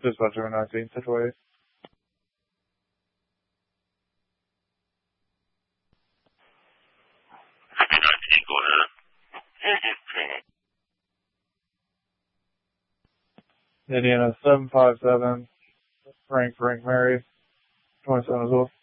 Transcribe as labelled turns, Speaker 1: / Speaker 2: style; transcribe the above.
Speaker 1: Dispatcher 19, situation.
Speaker 2: Go ahead.
Speaker 1: Indiana 757, Frank Mary, 27 as well.